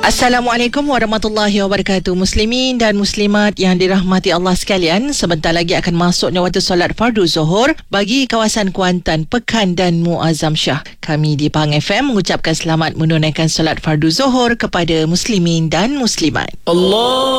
Assalamualaikum warahmatullahi wabarakatuh. Muslimin dan muslimat yang dirahmati Allah sekalian, sebentar lagi akan masuknya waktu solat fardu zuhur bagi kawasan Kuantan, Pekan dan Muazzam Shah. Kami di Pahang FM mengucapkan selamat menunaikan solat fardu zuhur kepada muslimin dan muslimat. Allah